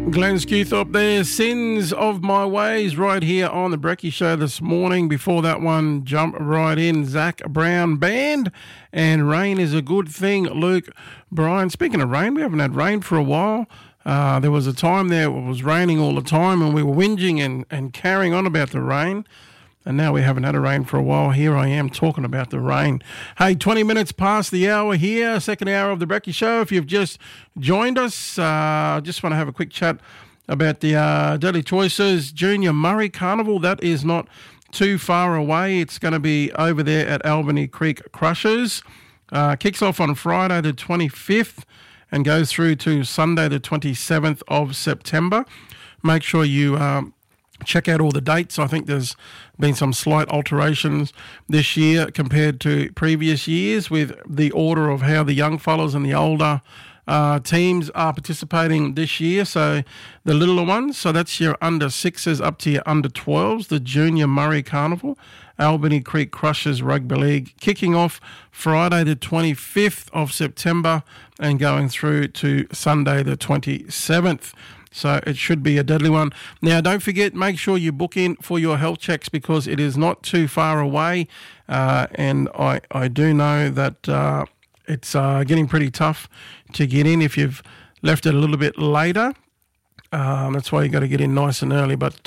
Glenn Skewthorpe there, Sins of My Ways, right here on the Brekkie Show this morning. Before that one, jump right in, Zach Brown Band, and Rain is a Good Thing, Luke Bryan. Speaking of rain, we haven't had rain for a while. There was a time there it was raining all the time and we were whinging and carrying on about the rain. And now we haven't had a rain for a while. Here I am talking about the rain. Hey, 20 minutes past the hour here, second hour of the Brekkie Show. If you've just joined us, just want to have a quick chat about the Deadly Choices Junior Murray Carnival. That is not too far away. It's going to be over there at Albany Creek Crushers. Kicks off on Friday the 25th and goes through to Sunday the 27th of September. Make sure you check out all the dates. I think there's been some slight alterations this year compared to previous years with the order of how the young fellas and the older teams are participating this year. So the littler ones, so that's your under sixes up to your under 12s, the Junior Murray Carnival, Albany Creek Crushers Rugby League, kicking off Friday the 25th of September and going through to Sunday the 27th. So it should be a deadly one. Now, don't forget, make sure you book in for your health checks because it is not too far away. And I do know that it's getting pretty tough to get in if you've left it a little bit later. That's why you got to get in nice and early. But,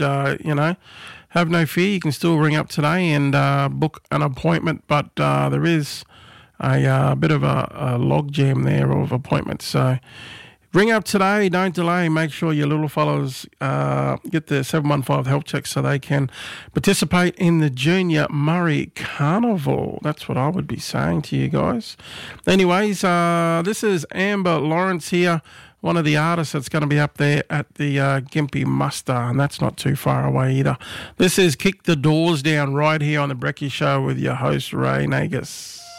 have no fear. You can still ring up today and book an appointment. But there is a bit of a log jam there of appointments. So ring up today, don't delay. Make sure your little fellows get their 715 health check so they can participate in the Junior Murray Carnival. That's what I would be saying to you guys. Anyways, this is Amber Lawrence here, one of the artists that's going to be up there at the Gympie Muster, and that's not too far away either. This is Kick the Doors Down right here on the Brekkie Show with your host, Ray Nagus.